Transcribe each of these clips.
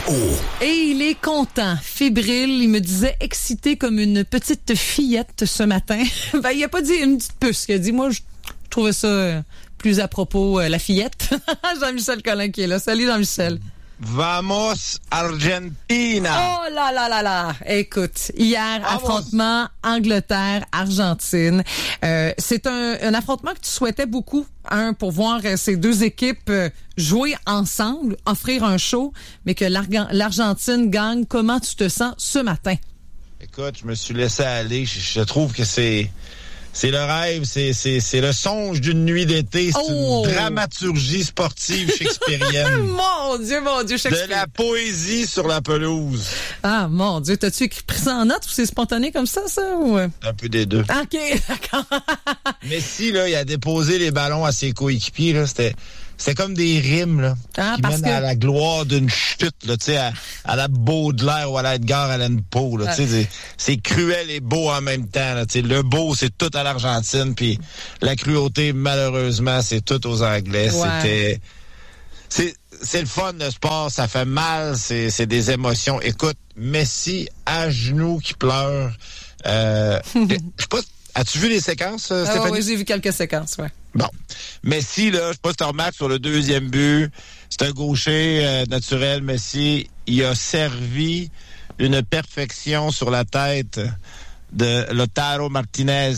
Et il est content, fébrile. Il me disait excité comme une petite fillette ce matin. Ben, il a pas dit une petite puce. Il a dit, moi, je trouvais ça plus à propos, la fillette. Jean-Michel Collin qui est là. Salut, Jean-Michel. Vamos Argentina! Oh là là là là! Écoute, hier, affrontement Angleterre-Argentine. C'est un affrontement que tu souhaitais beaucoup, pour voir ces deux équipes jouer ensemble, offrir un show, mais que l'Argentine gagne. Comment tu te sens ce matin? Écoute, je me suis laissé aller. Je trouve que c'est le rêve, c'est le songe d'une nuit d'été. C'est une dramaturgie sportive shakespearienne. Mon Dieu, Shakespeare. De la poésie sur la pelouse. Ah, mon Dieu, t'as-tu pris ça en note ou c'est spontané comme ça, ou? Un peu des deux. OK, d'accord. Messi, là, il a déposé les ballons à ses coéquipiers, là. C'était comme des rimes, là, qui mènent à la gloire d'une chute, là, tu sais, à la Baudelaire ou à la Edgar Allan Poe, là, tu sais, c'est cruel et beau en même temps, là, tu sais, le beau, c'est tout à l'Argentine, puis la cruauté, malheureusement, c'est tout aux Anglais. Ouais. C'est le fun, le sport, ça fait mal, c'est des émotions. Écoute, Messi à genoux qui pleure, je sais pas, as-tu vu les séquences, Stéphanie? Oui, j'ai vu quelques séquences, ouais. Bon. Messi, là, je sais pas si tu remarques sur le deuxième but, c'est un gaucher naturel, Messi. Il a servi une perfection sur la tête de Lautaro Martinez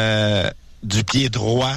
du pied droit.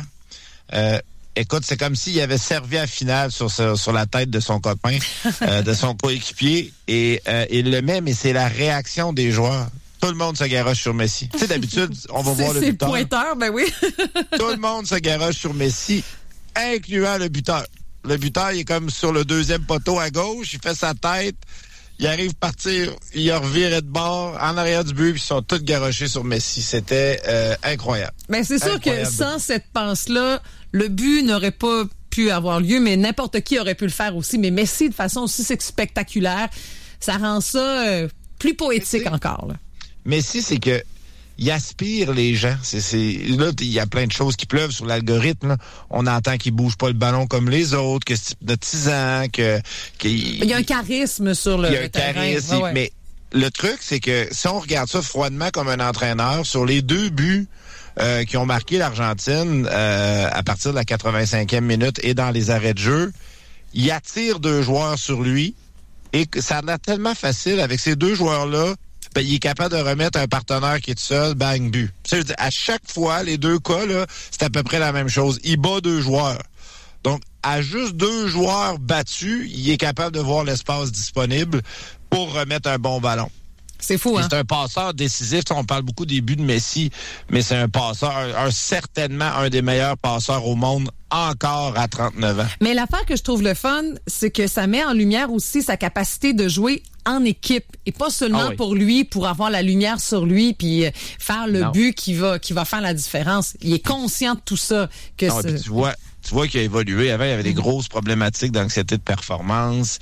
Écoute, c'est comme s'il avait servi à finale sur la tête de son copain, de son coéquipier. Et il le met, mais c'est la réaction des joueurs. Tout le monde se garoche sur Messi. Tu sais, d'habitude, on va voir le buteur. C'est pointeur, ben oui. Tout le monde se garoche sur Messi, incluant le buteur. Le buteur, il est comme sur le deuxième poteau à gauche, il fait sa tête, il arrive à partir, il a reviré de bord, en arrière du but, puis ils sont tous garochés sur Messi. C'était incroyable. Ben c'est sûr que sans cette passe-là, le but n'aurait pas pu avoir lieu, mais n'importe qui aurait pu le faire aussi. Mais Messi, de façon aussi spectaculaire, ça rend ça plus poétique encore, là. Messi, c'est que il aspire les gens. Là, il y a plein de choses qui pleuvent sur l'algorithme, là. On entend qu'il bouge pas le ballon comme les autres, que c'est hypnotisant, il y a un charisme sur le terrain. Ouais. Mais le truc, c'est que si on regarde ça froidement comme un entraîneur, sur les deux buts qui ont marqué l'Argentine à partir de la 85e minute et dans les arrêts de jeu, il attire deux joueurs sur lui et ça a l'air tellement facile avec ces deux joueurs-là. Ben, il est capable de remettre un partenaire qui est tout seul, bang, but. À chaque fois, les deux cas, là, c'est à peu près la même chose. Il bat deux joueurs. Donc, à juste deux joueurs battus, il est capable de voir l'espace disponible pour remettre un bon ballon. C'est fou, hein? C'est un passeur décisif. On parle beaucoup des buts de Messi, mais c'est un passeur, certainement un des meilleurs passeurs au monde encore à 39 ans. Mais l'affaire que je trouve le fun, c'est que ça met en lumière aussi sa capacité de jouer en équipe et pas seulement pour lui, pour avoir la lumière sur lui puis faire le but qui va faire la différence. Il est conscient de tout ça. Que tu vois qu'il a évolué. Avant, il y avait des grosses problématiques d'anxiété de performance.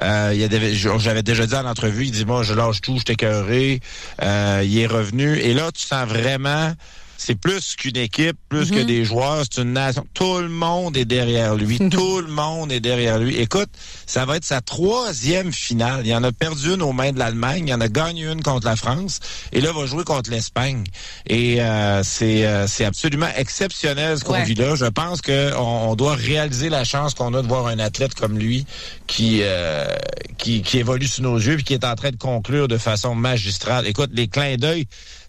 J'avais déjà dit à l'entrevue, il dit, moi, je lâche tout, je suis écœuré. Il est revenu. Et là, tu sens vraiment, c'est plus qu'une équipe, plus que des joueurs, c'est une nation. Tout le monde est derrière lui. Tout le monde est derrière lui. Écoute, ça va être sa 3e finale. Il en a perdu une aux mains de l'Allemagne. Il en a gagné une contre la France. Et là, il va jouer contre l'Espagne. Et c'est absolument exceptionnel ce qu'on vit là. Je pense qu'on doit réaliser la chance qu'on a de voir un athlète comme lui qui évolue sous nos yeux et qui est en train de conclure de façon magistrale. Écoute, les clins d'œil,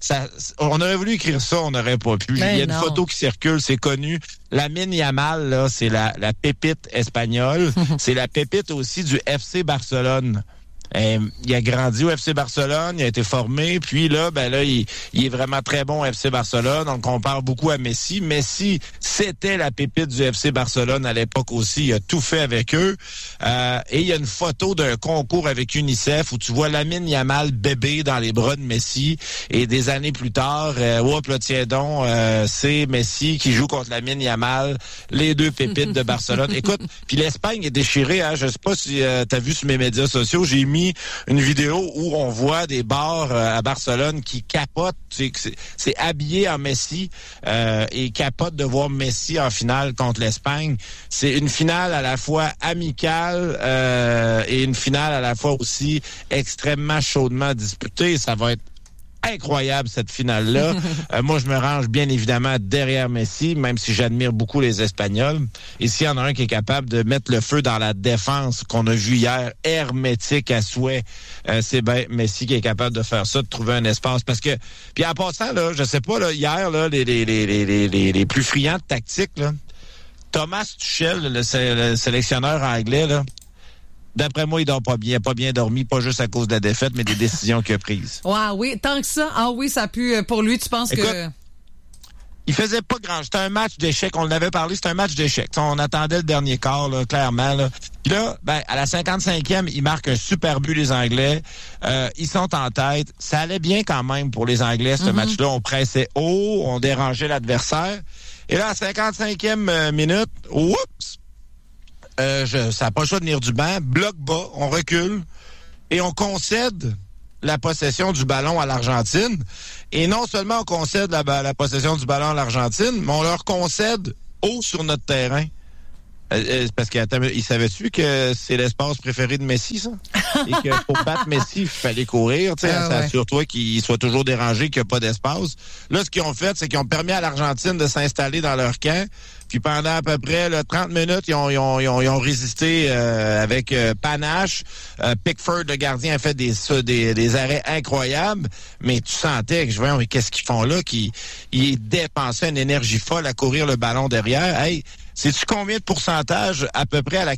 on aurait voulu écrire ça, on n'aurait pas pu. Il y a une photo qui circule, c'est connu. Lamine Yamal, là, c'est la pépite espagnole. C'est la pépite aussi du FC Barcelone. Il a grandi au FC Barcelone, il a été formé, puis là, il est vraiment très bon au FC Barcelone. On compare beaucoup à Messi. Messi, c'était la pépite du FC Barcelone à l'époque aussi. Il a tout fait avec eux. Et il y a une photo d'un concours avec UNICEF où tu vois Lamine Yamal bébé dans les bras de Messi. Et des années plus tard, tiens donc, c'est Messi qui joue contre Lamine Yamal, les deux pépites de Barcelone. Écoute, puis l'Espagne est déchirée. Hein, je sais pas si t'as vu sur mes médias sociaux, j'ai mis mis une vidéo où on voit des bars à Barcelone qui capotent. C'est habillé en Messi et capotent de voir Messi en finale contre l'Espagne. C'est une finale à la fois amicale et une finale à la fois aussi extrêmement chaudement disputée. Ça va être incroyable, cette finale-là. Moi, je me range bien évidemment derrière Messi, même si j'admire beaucoup les Espagnols. Et s'il y en a un qui est capable de mettre le feu dans la défense qu'on a vu hier, hermétique à souhait, c'est bien Messi qui est capable de faire ça, de trouver un espace. Parce que, puis en passant, là, je sais pas, là, hier, là, les plus friands de tactique, là, Thomas Tuchel, le sélectionneur anglais, là, d'après moi, il dort pas bien. Pas bien dormi, pas juste à cause de la défaite, mais des décisions qu'il a prises. Ouais, oui, tant que ça. Ah oui, ça a pu, pour lui, tu penses. Écoute, que... Il faisait pas grand. C'était un match d'échecs. On en avait parlé, c'était un match d'échecs. On attendait le dernier quart, là, clairement. Là. Puis là, à la 55e, ils marquent un super but, les Anglais. Ils sont en tête. Ça allait bien quand même pour les Anglais, ce match-là. On pressait haut, on dérangeait l'adversaire. Et là, à la 55e minute, oups! Ça n'a pas le choix de venir du banc. Bloc bas, on recule et on concède la possession du ballon à l'Argentine. Et non seulement on concède la possession du ballon à l'Argentine, mais on leur concède haut sur notre terrain. Parce qu'il savait-tu que c'est l'espace préféré de Messi, ça? Et que pour battre Messi, il fallait courir. Assure-toi qu'il soit toujours dérangé, qu'il n'y a pas d'espace. Là, ce qu'ils ont fait, c'est qu'ils ont permis à l'Argentine de s'installer dans leur camp. Puis pendant à peu près 30 minutes, ils ont résisté avec panache. Pickford, le gardien, a fait des arrêts incroyables. Mais tu sentais que, voyons, mais qu'est-ce qu'ils font là? Ils dépensaient une énergie folle à courir le ballon derrière. Hey, sais-tu combien de pourcentage à peu près à la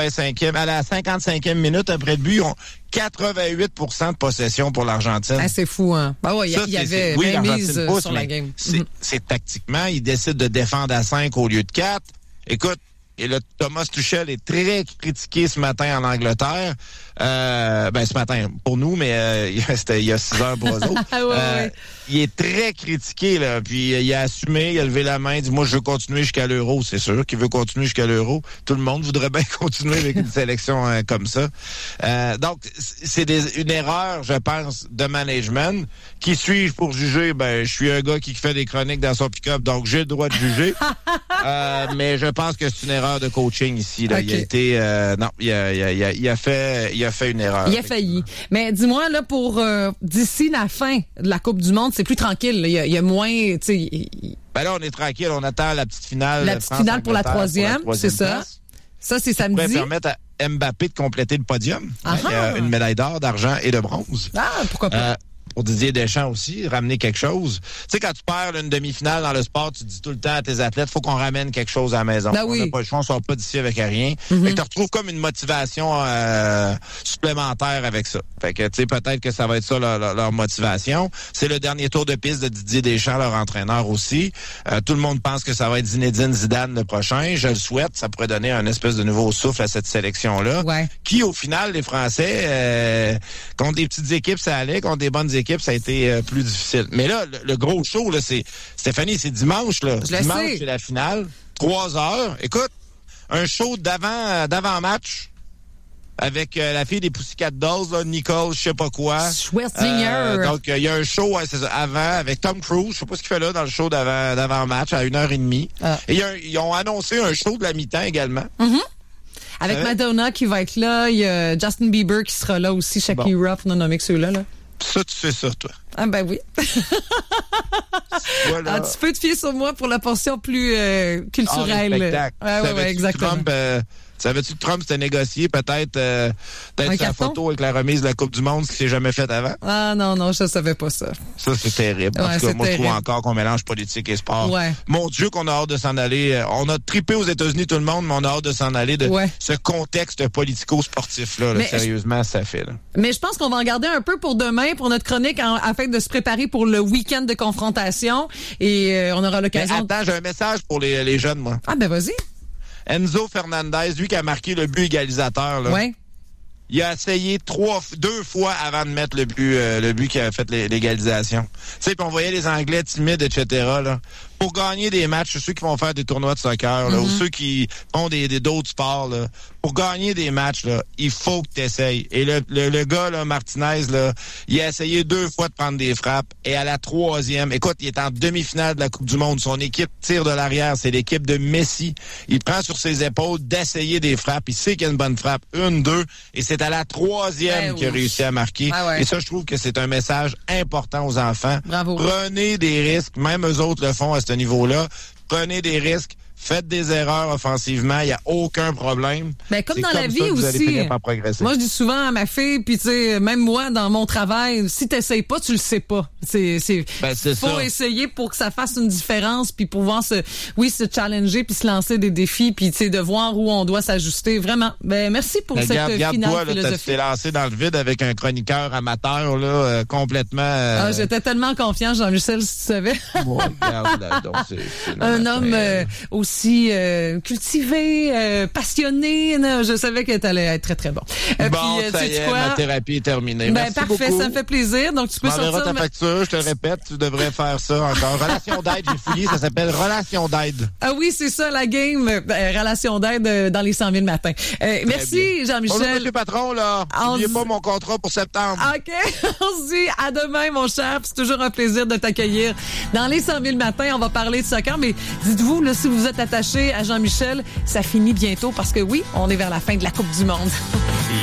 55e minute après le but? Ils ont 88 % de possession pour l'Argentine. Ah, c'est fou, hein? Ben ouais, il y avait bien mise sur la game. C'est tactiquement, ils décident de défendre à 5 au lieu de 4. Écoute, et là, Thomas Tuchel est très critiqué ce matin en Angleterre. Ce matin pour nous, mais c'était il y a 6 heures pour eux autres. Il est très critiqué, là. Puis il a assumé, il a levé la main, il dit moi je veux continuer jusqu'à l'Euro. C'est sûr qu'il veut continuer jusqu'à l'Euro. Tout le monde voudrait bien continuer avec une sélection comme ça. Donc c'est une erreur, je pense, de management. Qui suis-je pour juger? Je suis un gars qui fait des chroniques dans son pick-up, donc j'ai le droit de juger. Mais je pense que c'est une erreur de coaching ici. Là. Okay. Il a été il a fait une erreur. Il a failli. Mais dis-moi, là, pour d'ici la fin de la Coupe du Monde, c'est plus tranquille. Il y a moins, tu sais. Là, on est tranquille. On attend la petite finale. La petite finale pour la troisième, c'est ça. Place. Ça, c'est samedi. Ça pourrait permettre à Mbappé de compléter le podium. Il y a une médaille d'or, d'argent et de bronze. Ah, pourquoi pas? Pour Didier Deschamps aussi, ramener quelque chose. Tu sais, quand tu perds une demi-finale dans le sport, tu dis tout le temps à tes athlètes, faut qu'on ramène quelque chose à la maison. On n'a pas le choix, on sort pas d'ici avec rien. Fait que tu retrouves comme une motivation supplémentaire avec ça. Fait que, tu sais, peut-être que ça va être ça leur motivation. C'est le dernier tour de piste de Didier Deschamps, leur entraîneur aussi. Tout le monde pense que ça va être Zinedine Zidane le prochain. Je le souhaite. Ça pourrait donner un espèce de nouveau souffle à cette sélection-là. Ouais. Qui, au final, les Français, contre des petites équipes, ça allait. Contre des bonnes équipes, ça a été plus difficile. Mais là, le gros show, là, c'est Stéphanie, c'est dimanche, là. Dimanche, c'est la finale. 3 heures. Écoute, un show d'avant-match avec la fille des Pussycat Dolls, là, Nicole, je sais pas quoi. Schwarzenegger. Donc, il y a un show c'est ça, avant avec Tom Cruise. Je sais pas ce qu'il fait là dans le show d'avant-match à 1h30. Et ils ont annoncé un show de la mi-temps également. Avec Madonna qui va être là. Il y a Justin Bieber qui sera là aussi. Shakira, pour nommer que ceux-là, là. Ça, tu sais ça, toi. Ah, ben oui. Voilà. Tu peux te fier sur moi pour la portion plus culturelle. Exactement. Savais-tu que Trump s'était négocié peut-être sa photo avec la remise de la Coupe du Monde, ce qui s'est jamais fait avant? Ah non, je savais pas ça. Ça, c'est terrible. En tout cas, moi, je trouve encore qu'on mélange politique et sport. Ouais. Mon Dieu, qu'on a hâte de s'en aller. On a trippé aux États-Unis tout le monde, mais on a hâte de s'en aller de ce contexte politico-sportif-là. Sérieusement, ça fait. Là. Mais je pense qu'on va en garder un peu pour demain, pour notre chronique, afin de se préparer pour le week-end de confrontation. Et on aura l'occasion... Mais attends, j'ai un message pour les jeunes, moi. Ah, ben vas-y. Enzo Fernandez, lui qui a marqué le but égalisateur, là, il a essayé 2 fois avant de mettre le but qui a fait l'égalisation. Tu sais, puis on voyait les Anglais timides, etc. Là. Pour gagner des matchs, ceux qui vont faire des tournois de soccer, là, ou ceux qui font d'autres sports, là, pour gagner des matchs, là, il faut que tu essayes. Et le gars, là, Martinez, là, il a essayé 2 fois de prendre des frappes. Et à la 3e, écoute, il est en demi-finale de la Coupe du Monde. Son équipe tire de l'arrière. C'est l'équipe de Messi. Il prend sur ses épaules d'essayer des frappes. Il sait qu'il y a une bonne frappe. 1, 2. Et c'est à la 3e qu'il a réussi à marquer. Et ça, je trouve que c'est un message important aux enfants. Bravo. Prenez des risques. Même eux autres le font à ce niveau-là. Prenez des risques. Faites des erreurs offensivement, il n'y a aucun problème. Ben, comme dans la vie ça que aussi. Vous allez finir par progresser. Moi, je dis souvent à ma fille, puis tu sais, même moi, dans mon travail, si t'essayes pas, tu le sais pas. C'est faut essayer pour que ça fasse une différence, puis pouvoir se challenger, puis se lancer des défis, puis tu sais, de voir où on doit s'ajuster. Vraiment. Ben, merci pour cette finale philosophie. Tu t'es lancé dans le vide avec un chroniqueur amateur, là, complètement. J'étais tellement confiant, Jean-Michel, si tu savais. Moi, regarde, là, donc c'est un homme aussi cultivé, passionné. Je savais que t'allais être très, très bon. Bon, ça y est, ma thérapie est terminée. Ben, merci parfait, beaucoup. ça me fait plaisir. Donc, tu peux sortir... ta facture, je te répète, tu devrais faire ça encore. Relation d'aide, j'ai fouillé, ça s'appelle Relation d'aide. Ah oui, c'est ça, la game. Relation d'aide dans les 100 000 matins. Merci, Jean-Michel. Bonjour, monsieur patron, là. N'oubliez pas mon contrat pour septembre. OK. On se dit à demain, mon cher. C'est toujours un plaisir de t'accueillir dans les 100 000 matins. On va parler de soccer, mais dites-vous, là, si vous êtes attaché à Jean-Michel, ça finit bientôt parce que oui, on est vers la fin de la Coupe du Monde.